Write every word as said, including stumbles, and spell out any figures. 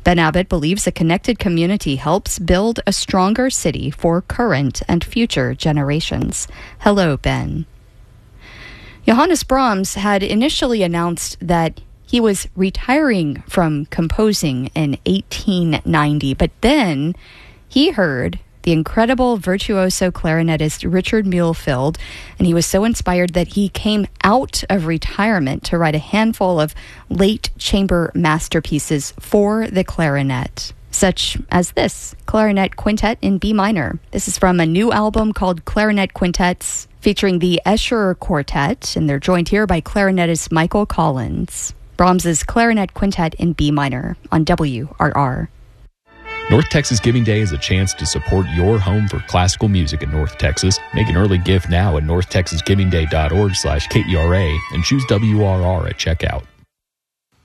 Ben Abbott believes a connected community helps build a stronger city for current and future generations. Hello, Ben. Johannes Brahms had initially announced that he was retiring from composing in eighteen ninety, but then he heard the incredible virtuoso clarinetist Richard Mühlfeld, and he was so inspired that he came out of retirement to write a handful of late chamber masterpieces for the clarinet, such as this Clarinet Quintet in B minor. This is from a new album called Clarinet Quintets, featuring the Escher Quartet, and they're joined here by clarinetist Michael Collins. Brahms's Clarinet Quintet in B minor on W R R. North Texas Giving Day is a chance to support your home for classical music in North Texas. Make an early gift now at north texas giving day dot org slash K E R A and choose W R R at checkout.